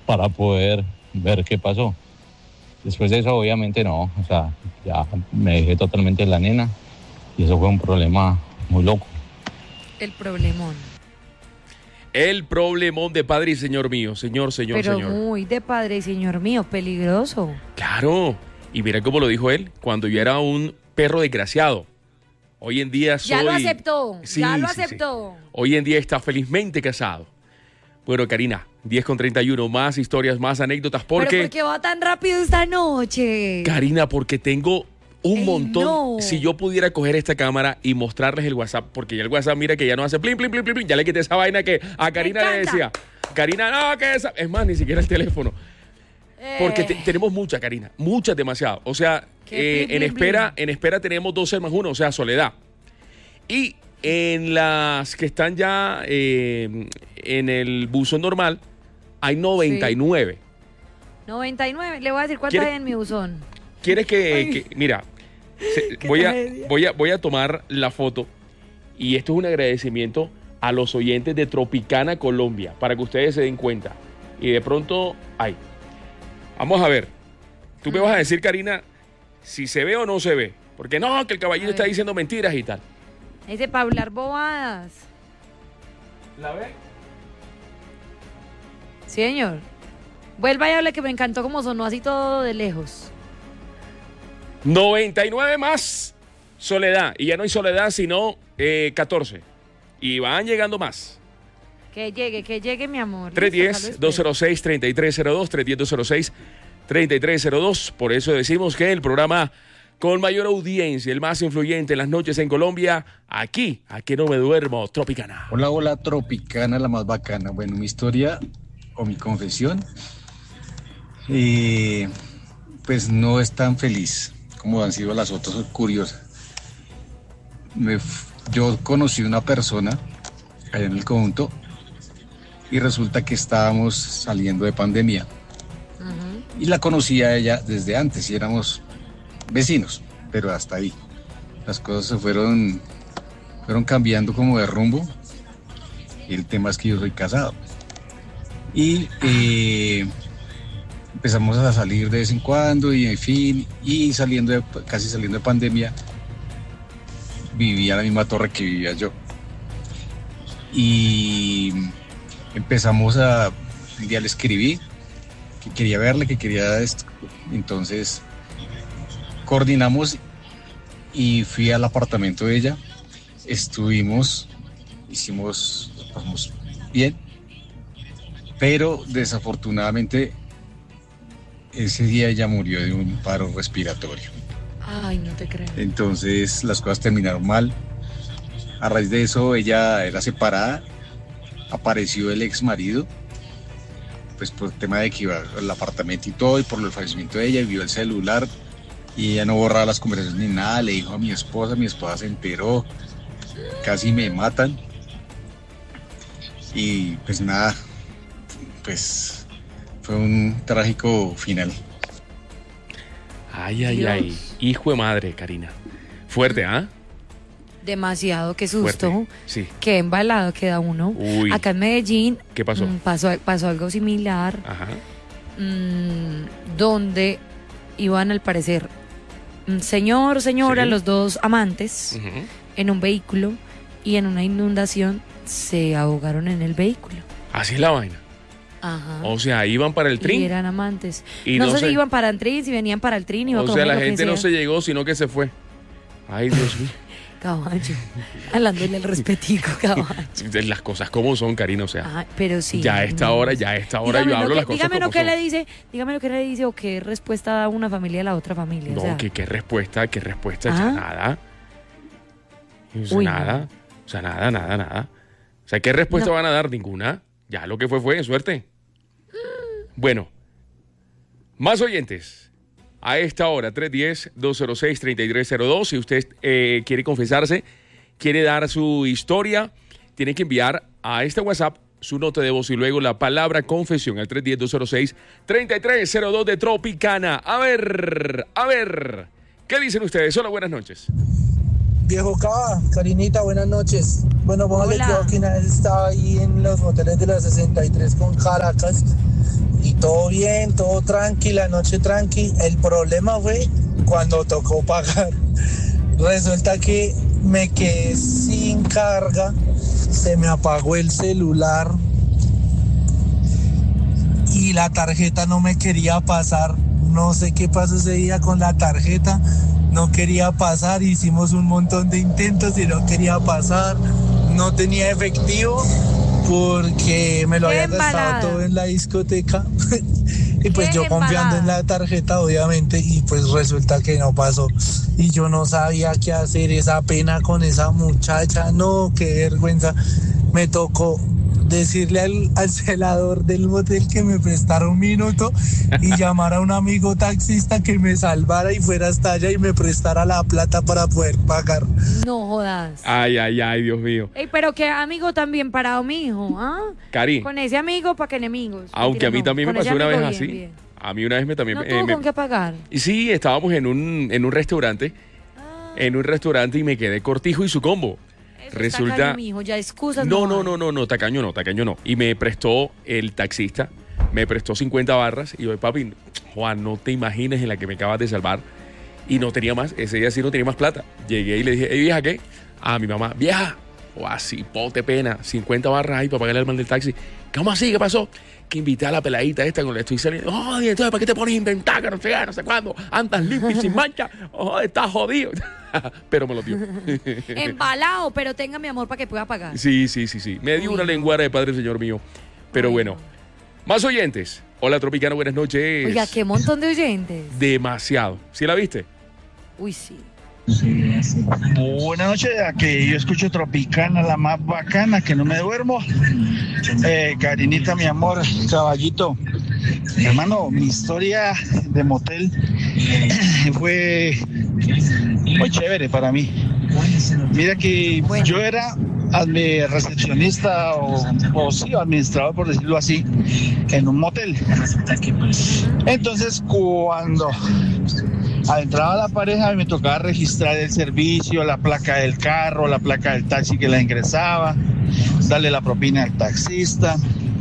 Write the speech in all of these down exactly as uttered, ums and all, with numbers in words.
para poder ver qué pasó. Después de eso, obviamente no, o sea, ya me dejé totalmente la nena y eso fue un problema muy loco. El problemón. El problemón de padre y señor mío, señor, señor, Pero señor. muy de padre y señor mío, peligroso. Claro, y mira cómo lo dijo él, cuando yo era un perro desgraciado. Hoy en día soy... Ya lo aceptó, Sí, ya lo sí, sí. aceptó. Hoy en día está felizmente casado. Bueno, Karina, diez con treinta y uno, más historias, más anécdotas, porque... ¿Pero por qué va tan rápido esta noche? Karina, porque tengo un Ey, montón. no. Si yo pudiera coger esta cámara y mostrarles el WhatsApp, porque ya el WhatsApp, mira que ya no hace plin, plin, plin, plin, plin. Ya le quité esa vaina que a Karina le decía. Karina, no, que esa... Es más, ni siquiera el teléfono. Eh, Porque te- tenemos muchas, Karina. Muchas, demasiado. O sea, Qué eh, blin, en blin, espera, blin. en espera tenemos doce más uno, o sea, Soledad. Y en las que están ya eh, en el buzón normal, hay noventa y nueve. noventa y nueve, le voy a decir cuántas ¿Quiere- hay en mi buzón. ¿Quieres que, Ay. que- mira, se- Qué voy a, tragedia. voy, a, voy a tomar la foto y esto es un agradecimiento a los oyentes de Tropicana Colombia, para que ustedes se den cuenta. Y de pronto, ay, vamos a ver. Tú me vas a decir, Karina, si se ve o no se ve. Porque no, que el caballero A está ver. diciendo mentiras y tal. Dice para hablar bobadas. ¿La ve? Sí, señor. Vuelva y hable que me encantó como sonó así todo de lejos. noventa y nueve más Soledad. Y ya no hay Soledad, sino eh, catorce. Y van llegando más. Que llegue, que llegue mi amor. tres Listo, uno acá lo cero, dos cero seis, tres tres cero dos, tres uno cero, dos cero seis, tres tres cero dos. Por eso decimos que el programa con mayor audiencia, el más influyente en las noches en Colombia, aquí, aquí no me duermo, Tropicana. Hola, hola, Tropicana, la más bacana. Bueno, mi historia o mi confesión, eh, pues no es tan feliz como han sido las otras, curiosas. Me f- yo conocí una persona allá en el conjunto y resulta que estábamos saliendo de pandemia. Y la conocía a ella desde antes y éramos vecinos, pero hasta ahí. Las cosas se fueron, fueron cambiando como de rumbo. Y el tema es que yo soy casado. Y eh, empezamos a salir de vez en cuando y en fin, y saliendo de- casi saliendo de pandemia, vivía en la misma torre que vivía yo. Y empezamos a, un día le escribí que quería verle, que quería esto. Entonces coordinamos y fui al apartamento de ella. Estuvimos, hicimos, pasamos bien, pero desafortunadamente ese día ella murió de un paro respiratorio. Ay, no te creo. Entonces las cosas terminaron mal. A raíz de eso ella era separada, apareció el ex marido, pues por el tema de que iba al apartamento y todo, y por el fallecimiento de ella, y vio el celular y ella no borraba las conversaciones ni nada. Le dijo a mi esposa, mi esposa se enteró, casi me matan. Y pues nada, pues fue un trágico final. Ay, ay, Dios. ay. Hijo de madre, Karina. Fuerte, ¿ah? Demasiado, qué susto. Fuerte. Sí. Qué embalado queda uno. Uy. Acá en Medellín ¿Qué pasó? mm, pasó, pasó algo similar, Ajá. mm, donde iban al parecer mm, señor, señora, Sí. los dos amantes Ujú. en un vehículo y en una inundación se ahogaron en el vehículo. Así es la vaina. Ajá. O sea, iban para el Y trin. eran amantes. Y no, no sé se- si iban para el trin, si venían para el trin, iba O como sea, la lo que gente no sea. se llegó, sino que se fue. Ay, Dios mío. Caballo. Hablándole el respetico, caballo. Las cosas como son, Karina, o sea. Ajá, pero sí. Ya a esta no. hora, ya a esta hora Dígame yo lo hablo que- las cosas dígame como lo que son. le dice, dígame lo que le dice o qué respuesta da una familia a la otra familia. No, o sea, que qué respuesta, qué respuesta, Ah. ya nada. O sea, Uy, nada. no. O sea, nada, nada, nada. O sea, ¿qué respuesta No. van a dar? Ninguna. Ya lo que fue fue, suerte. Bueno, más oyentes. A esta hora, tres uno cero, dos cero seis, tres tres cero dos. Si usted eh, quiere confesarse, quiere dar su historia, tiene que enviar a este WhatsApp su nota de voz y luego la palabra confesión al tres uno cero, dos cero seis, tres tres cero dos de Tropicana. A ver, a ver, ¿qué dicen ustedes? Hola, buenas noches. Viejo Cava, Karinita, buenas noches. Bueno, póngale Hola. que yo que una vez estaba ahí en los moteles de la sesenta y tres con Caracas y todo bien, todo tranqui, la noche tranqui. El problema fue cuando tocó pagar. Resulta que me quedé sin carga, se me apagó el celular y la tarjeta no me quería pasar. No sé qué pasó ese día con la tarjeta, no quería pasar, hicimos un montón de intentos y no quería pasar. No tenía efectivo porque me lo había gastado todo en la discoteca. Y pues yo confiando en la tarjeta, obviamente, y pues resulta que no pasó. Y yo no sabía qué hacer, esa pena con esa muchacha, no, qué vergüenza. Me tocó decirle al, al celador del motel que me prestara un minuto y llamar a un amigo taxista que me salvara y fuera hasta allá y me prestara la plata para poder pagar. No jodas. Ay, ay, ay, Dios mío. Ey, pero qué amigo tan bien parado, mijo, ¿ah? Cari. Con ese amigo, ¿para qué enemigos? Aunque Mentira, a mí no. también Con me ese pasó una vez amigo así. bien, bien. A mí una vez me también... ¿No eh, tuvo me- con qué pagar? Y sí, estábamos en un, en un restaurante, Ah, en un restaurante y me quedé cortijo y su combo. eso Resulta... está caño, mijo, ya excusas No, no no, hay. no, no, no, tacaño no, tacaño no. Y me prestó el taxista, me prestó cincuenta barras y yo, papi, Juan, no te imagines en la que me acabas de salvar. Y no tenía más, ese día sí no tenía más plata. Llegué y le dije, hey, vieja, ¿qué? A mi mamá, vieja, o así, pote pena, cincuenta barras ahí para pagarle al man del taxi. ¿Cómo así? ¿Qué pasó? Que invité a la peladita esta con la que estoy saliendo. Oh, y entonces, ¿para qué te pones a inventar? Que no sé, qué, no sé cuándo. Andas limpio y sin mancha. Oh, estás jodido. Pero me lo dio. Embalado, pero tenga mi amor para que pueda pagar. Sí, sí, sí, sí. Me dio Uy, una no. lenguara de padre, señor mío. Pero Ay, bueno, no. más oyentes. Hola, Tropicano, buenas noches. Oiga, qué montón de oyentes. Demasiado. ¿Sí la viste? Uy, sí. Buenas noches, a que yo escucho Tropicana, la más bacana, que no me duermo. Eh, Karinita, mi amor, caballito. Hermano, mi historia de motel fue muy chévere para mí. Mira que Bueno. yo era admi- recepcionista o, o sí, administrador, por decirlo así, en un motel. Entonces, cuando adentraba la pareja, me tocaba registrar el servicio, la placa del carro, la placa del taxi que la ingresaba, darle la propina al taxista.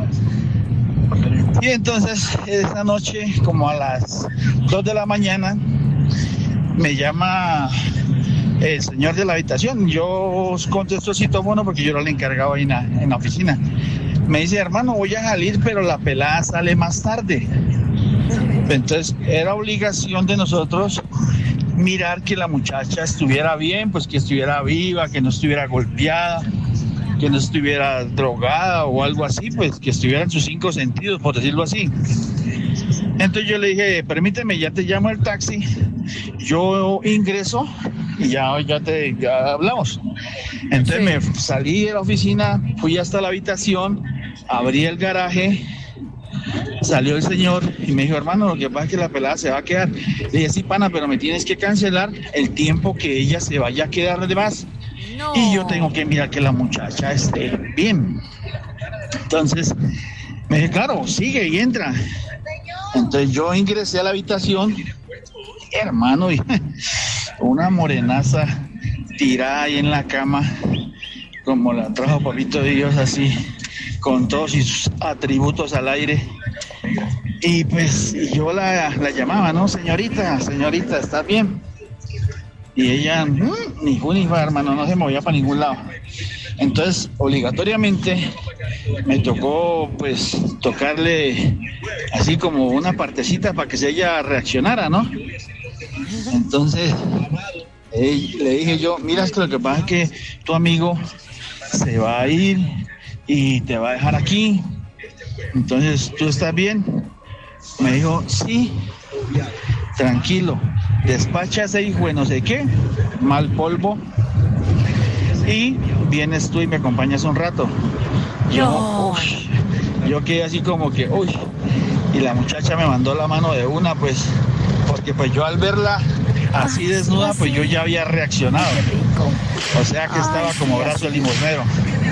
Y entonces, esa noche, como a las dos de la mañana, me llama el señor de la habitación. Yo contesto sí, tomo uno porque yo era el encargado ahí en la, en la oficina. Me dice, hermano, voy a salir, pero la pelada sale más tarde. Entonces, era obligación de nosotros mirar que la muchacha estuviera bien, pues que estuviera viva, que no estuviera golpeada, que no estuviera drogada o algo así, pues que estuviera en sus cinco sentidos, por decirlo así. Entonces yo le dije, permíteme, ya te llamo el taxi, yo ingreso y ya, ya te ya hablamos. Entonces Sí. me salí de la oficina, fui hasta la habitación, abrí el garaje, salió el señor y me dijo, hermano, lo que pasa es que la pelada se va a quedar. Le dije, sí, pana, pero me tienes que cancelar el tiempo que ella se vaya a quedar de más. No. Y yo tengo que mirar que la muchacha esté bien. Entonces, me dije, claro, sigue y entra. Entonces yo ingresé a la habitación, hermano, y una morenaza tirada ahí en la cama, como la trajo Papito Dios, así, con todos sus atributos al aire. Y pues y yo la, la llamaba, ¿no? Señorita, señorita, ¿está bien? Y ella, mmm, ni fu ni fa, hermano, no se movía para ningún lado. Entonces, obligatoriamente, me tocó, pues, tocarle así como una partecita para que se ella reaccionara, ¿no? Entonces, eh, le dije yo, mira, es que lo que pasa es que tu amigo se va a ir y te va a dejar aquí. Entonces, ¿tú estás bien? Me dijo, sí, tranquilo, despacha ese hijo de no sé qué, mal polvo, y vienes tú y me acompañas un rato. Yo, No. uy, yo quedé así como que, uy, y la muchacha me mandó la mano de una, pues, porque pues yo al verla así desnuda, pues yo ya había reaccionado. O sea que estaba Ay, como sí, brazo de así. limosnero.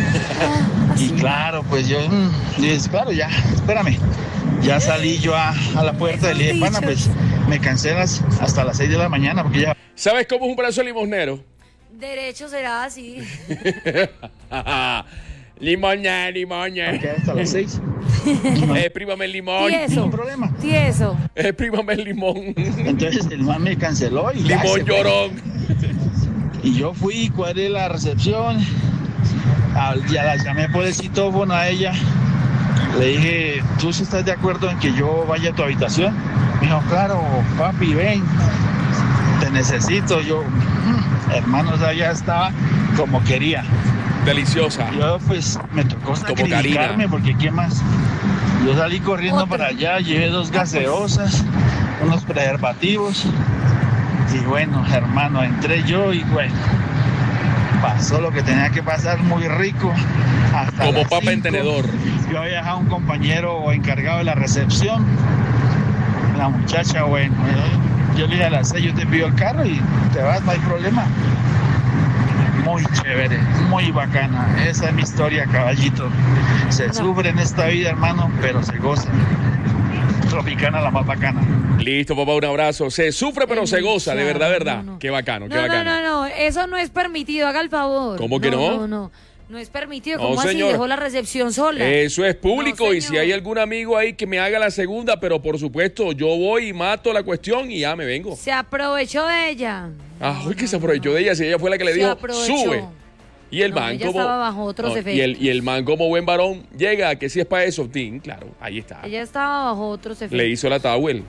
Y claro, pues yo, mm, dije, claro, ya, espérame. Ya salí yo a, a la puerta y le dije, pana, pues me cancelas hasta las seis de la mañana porque ya... ¿Sabes cómo es un brazo limosnero? Derecho será así. Limoña, limoña. Porque hasta las seis. Exprímame el limón. Tieso. Ningún problema. Tieso. Exprímame el limón. Entonces el man me canceló y ya Limón se fue. llorón. Y yo fui y cuadré la recepción. A- Ya la llamé por el citófono a ella. Le dije, ¿tú sí estás de acuerdo en que yo vaya a tu habitación? Me dijo, claro, papi, ven. Te necesito. Yo, "Mm, hermano, o sea, ya estaba como quería. Deliciosa. Yo pues me tocó sacrificarme Karina. porque ¿qué más? Yo salí corriendo Otro. para allá, llevé dos gaseosas, unos preservativos y bueno, hermano, entré yo y bueno, pasó lo que tenía que pasar, muy rico. Hasta Como las papa en cinco. tenedor. Yo había dejado a un compañero encargado de la recepción, la muchacha, bueno, yo le dije a las seis, yo te pido el carro y te vas, no hay problema. Muy chévere, muy bacana. Esa es mi historia, caballito. Se sufre en esta vida, hermano, pero se goza. Tropicana, la más bacana. Listo, papá, un abrazo. Se sufre, pero se goza, de verdad, verdad. No, no. Qué bacano, qué No, no, bacano. no, no, eso no es permitido, haga el favor. ¿Cómo que no? No, no, no es permitido. No, ¿Cómo así? señor. Dejó la recepción sola. Eso es público No, y si señor. hay algún amigo ahí que me haga la segunda, pero por supuesto yo voy y mato la cuestión y ya me vengo. Se aprovechó de ella. Ah, No, uy, que no, se aprovechó no. de ella, si ella fue la que le Se dijo, aprovechó. sube. Y el No, man ella como... estaba bajo otros no, y, efectos. el, y el man como buen varón llega, que si es para eso, Tim, claro, ahí está. Ella estaba bajo otros efectos. Le hizo la towel.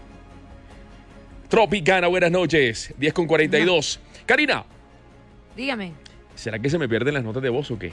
Tropicana, buenas noches. diez con cuarenta y dos. Karina, Dígame. ¿será que se me pierden las notas de voz o qué? Pues,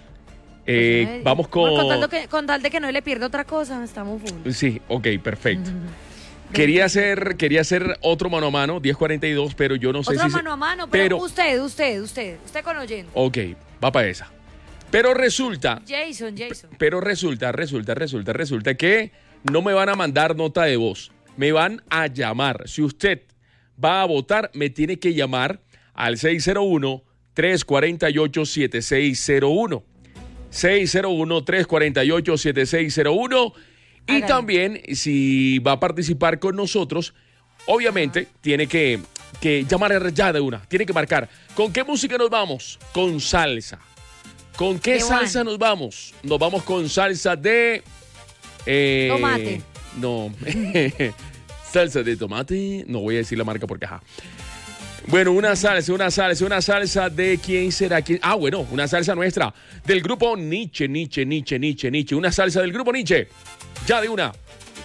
Eh, no me- vamos con... Bueno, Con tal, de que, con tal de que no le pierda otra cosa, estamos full. Sí, ok, perfecto. Quería hacer, quería hacer otro mano a mano, diez cuarenta y dos, pero yo no sé Otro si... se- mano a mano, pero, usted, usted, usted, usted con oyente. Ok, va para esa. Pero resulta, Jason, Jason. pero resulta, resulta, resulta, resulta que no me van a mandar nota de voz. Me van a llamar. Si usted va a votar, me tiene que llamar al seis cero uno, tres cuatro ocho, siete seis cero uno. seis cero uno, tres cuatro ocho, siete seis cero uno. Y Hágale. también, si va a participar con nosotros, obviamente tiene que, que llamar ya de una. Tiene que marcar. ¿Con qué música nos vamos? Con salsa. ¿Con qué De salsa one. nos vamos? Nos vamos con salsa de... eh, Tomate. No. Salsa de tomate. No voy a decir la marca porque ajá. Bueno, una salsa, una salsa, una salsa de quién será quién. Ah, bueno, una salsa nuestra. Del grupo Nietzsche, Nietzsche, Nietzsche, Nietzsche, Nietzsche. Una salsa del grupo Nietzsche. Ya de una.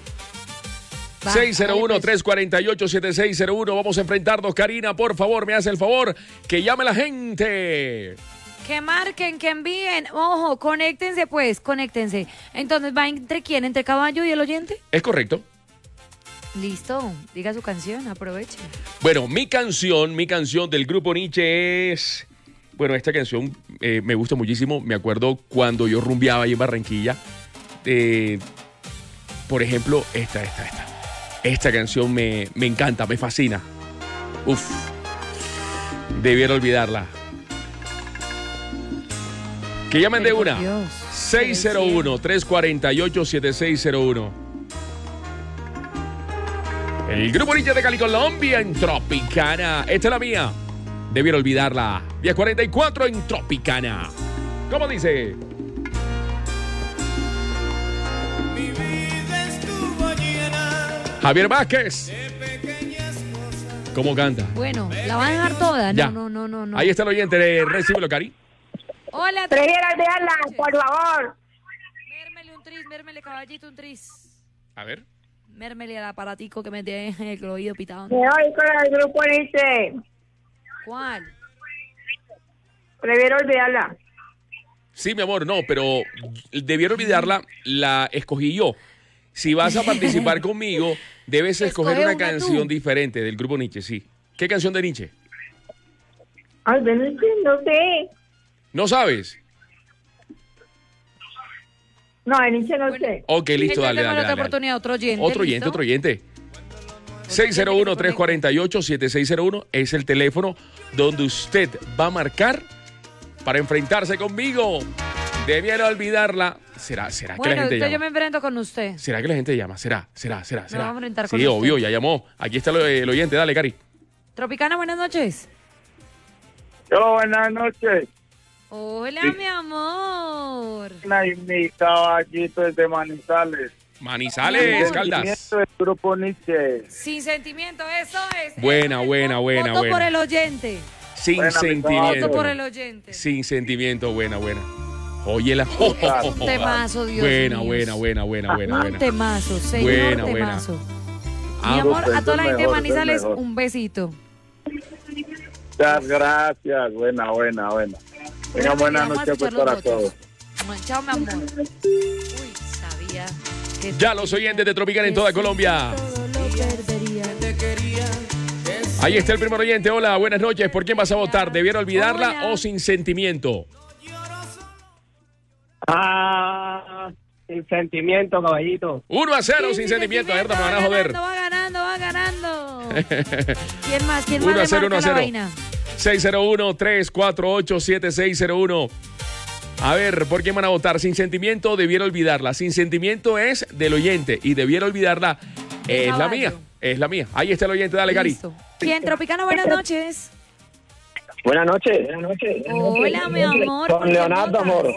Va, seis cero uno, hágale, pues. tres cuatro ocho, siete seis cero uno. Vamos a enfrentarnos. Karina, por favor, me hace el favor que llame la gente. Que marquen, que envíen. Ojo, conéctense pues, conéctense. Entonces, ¿va entre quién? ¿Entre caballo y el oyente? ¿Es correcto? Listo, diga su canción, aproveche. Bueno, mi canción, mi canción del grupo Nietzsche es... Bueno, esta canción eh, me gusta muchísimo. Me acuerdo cuando yo rumbeaba ahí en Barranquilla. Eh, por ejemplo, esta, esta, esta. Esta canción me, me encanta, me fascina. Uf. Debiera olvidarla. Que llamen de Pero por una. Dios, seis cero uno, tres cuatro ocho, siete seis cero uno. El grupo Nietzsche de Cali, Colombia, en Tropicana. Esta es la mía. Debiera olvidarla. diez cuarenta y cuatro en Tropicana. ¿Cómo dice? Mi vida estuvo llena Javier Vázquez. de pequeñas cosas. ¿Cómo canta? Bueno, la va a dejar toda. Ya. No, no, no, no, no. Ahí está el oyente. Recíbelo, Cari. Hola, Prefiero olvidarla, por favor. Mérmele un tris, mérmele caballito un tris. A ver. Mérmele al aparatico que me tiene el oído pitado. Me voy con el grupo Nietzsche. ¿Cuál? Prefiero olvidarla. Sí, mi amor, no, pero debiera olvidarla. La escogí yo. Si vas a participar conmigo, debes escoger Escoge una, una canción tú. diferente del grupo Nietzsche, sí. ¿Qué canción de Nietzsche? Ay, de Nietzsche, no sé. ¿No sabes? No, de Nietzsche no Bueno, sé. Ok, listo, Entonces, dale, démosle dale, otra dale. oportunidad, otro oyente. Otro oyente, ¿listo? otro oyente. seis cero uno, tres cuatro ocho, siete seis cero uno es el teléfono donde usted va a marcar para enfrentarse conmigo. Debiera olvidarla. ¿Será, será que Bueno, la gente entonces yo llama? me enfrento con usted. ¿Será que la gente llama? ¿Será? ¿Será? ¿Será? ¿Será? vamos a enfrentar con sí, usted. obvio, ya llamó. Aquí está el, el oyente. Dale, Cari. Tropicana, buenas noches. Hola, buenas noches. Hola, mi amor. Y mi caballito es de Manizales. Manizales, Caldas. Sentimiento del grupo Nietzsche. Sin sentimiento, eso es. Buena, eso es. buena, buena, Voto buena. por el oyente. Sin Buena, mi sentimiento. Voto por el oyente. Sin sentimiento, buena, buena. Óyela. Es un temazo, Dios Buena, mío. buena, buena, buena, buena, Un buena. temazo, señor Buena, buena. temazo. Ah, Mi amor, pues, a toda la es gente de mejor, es Manizales, mejor. un besito. Muchas gracias. Buena, buena, buena. Tengan Bueno, buena vamos a noche pues, escuchar para los todos. votos. Bueno, chao, mi amor. Uy, sabía que Ya los oyentes de Tropicana en toda Colombia. todo lo perdería. Ahí está el primer oyente. Hola, buenas noches. ¿Por quién vas a votar? ¿Debiera olvidarla Hola. o sin sentimiento? Ah, sin sentimiento, caballito. uno a cero Sí, sin sí, sentimiento. A ver, sentimiento, me van a joder. Va ganando, va ganando, va ganando. ¿Quién más? ¿Quién más uno a le cero, uno marca a la cero. vaina? seis cero uno, tres cuatro ocho, siete seis cero uno. A ver, ¿por quién van a votar? Sin sentimiento, debiera olvidarla. Sin sentimiento es del oyente y debiera olvidarla es la caballo. mía. Es la mía. Ahí está el oyente. Dale, Gary. Listo. ¿Quién? Tropicana, buenas noches. Buenas noches. Buenas noches. Hola, mi amor. ¿por Con quién Leonardo, votas? amor.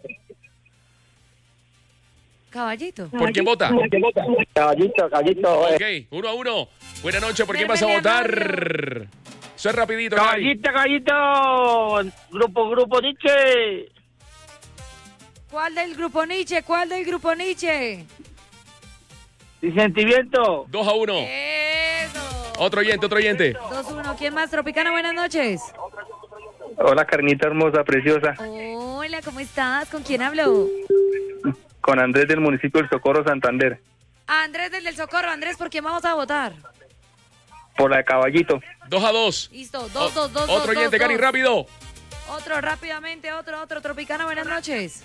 Caballito. ¿Por quién vota? Caballito, caballito. eh. Ok, uno a uno. Buenas noches. ¿Por quién Ven, vas a ven, votar? Leonardo. Soy rapidito, Gary. Caballito, caballito. Grupo, grupo Nietzsche. ¿Cuál del grupo Nietzsche? ¿Cuál del grupo Nietzsche? Sin sentimiento. dos a uno. Eso. Otro oyente, otro oyente. dos uno. ¿Quién más? Tropicana, buenas noches. Hola, carnita hermosa, preciosa. Hola, ¿cómo estás? ¿Con quién hablo? Con Andrés del municipio del Socorro, Santander. Andrés del, del Socorro. Andrés, ¿por quién vamos a votar? Por la de Caballito. dos a dos. Listo, dos, dos, dos, Otro dos, oyente, dos, Gary, dos. rápido. Otro, rápidamente, otro, otro. Tropicana, buenas noches.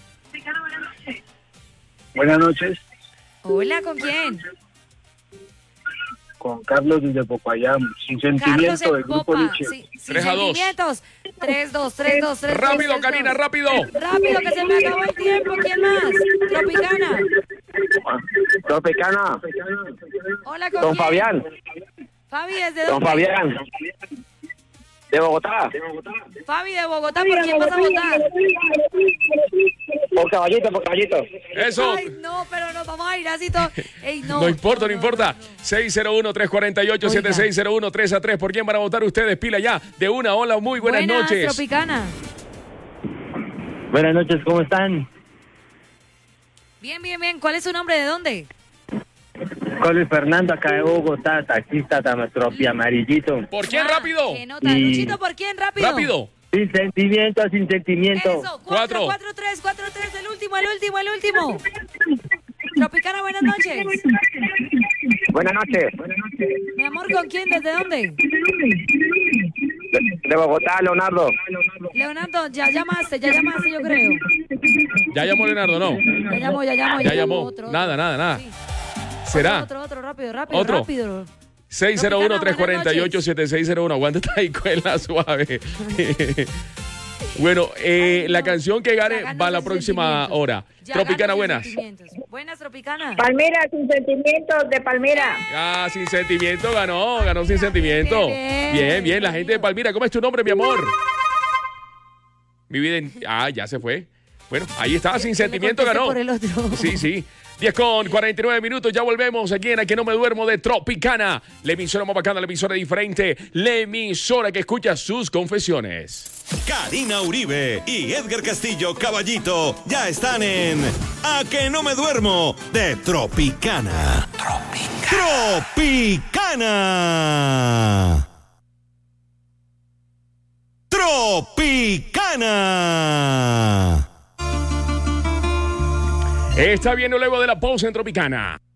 Buenas noches. Hola, ¿con quién? Con Carlos desde Popayán. Sin Carlos sentimiento en del grupo Popa. Nietzsche. Sí, sin Tres a dos. sentimientos. tres dos, tres dos, tres dos. Rápido, tres Karina, dos. rápido. Rápido, que se me acabó el tiempo. ¿Quién más? Tropicana. Tropicana. Hola, ¿con Don quién? Fabián. Fabi, ¿desde Don dónde? Fabián. De Bogotá. Fabi de Bogotá, ¿por quién vas a votar? Por caballito, por caballito. Eso. Ay, no, pero nos vamos a ir así todo. Ey, no. No importa, no, importa. seis cero uno, tres cuatro ocho, siete seis cero uno, tres a tres. ¿Por quién van a votar ustedes? Pila ya. De una, hola, muy buenas, noches. Tropicana. Buenas noches, ¿cómo están? Bien, bien, bien. ¿Cuál es su nombre? ¿De dónde? Con Luis Fernando, acá de Bogotá, taxista, Tametropi, amarillito. ¿Por quién, Ah, rápido? ¿Qué nota? Y- Luchito, ¿por quién? Rápido. Rápido. Sin sentimiento, sin sentimiento. Eso, cuatro, Cuatro. cuatro, tres, cuatro, tres, el último, el último, el último. Tropicana, buenas noches. Buenas noches. Mi amor, ¿con quién? ¿Desde dónde? De Bogotá, Leonardo. Leonardo, ya llamaste, ya llamaste, yo creo. Ya llamó Leonardo, ¿no? Ya llamó, ya llamó. Ya llamó. Otro, otro. Nada, nada, nada. Sí. ¿Será? Otro, otro, rápido, rápido, Otro. rápido. seis cero uno, tres Tropicana, cuatro buenas ocho, noches. siete seis cero uno. Aguántate ahí con la suave. Bueno, eh, Ay, la no. canción que gane Ya ganó va a la sin próxima sentimientos. hora. Ya Tropicana, ganó sin buenas. sentimientos. Buenas, Tropicana. Palmera, sin sentimientos de Palmera. Ah, sin sentimiento ganó, ganó sin sentimiento. Qué bien. Bien, bien, la gente de Palmira. ¿Cómo es tu nombre, mi amor? Mi vida en... Ah, ya se fue. Bueno, ahí está, sin Le sentimiento contesté ganó. por el otro. Sí, sí. diez con cuarenta y nueve minutos, ya volvemos aquí en A Que No Me Duermo de Tropicana. La emisora más bacana, la emisora diferente, la emisora que escucha sus confesiones. Karina Uribe y Edgar Castillo Caballito ya están en A Que No Me Duermo de Tropicana. Tropicana. Tropicana. Tropicana. Está bien luego de la pausa en Tropicana.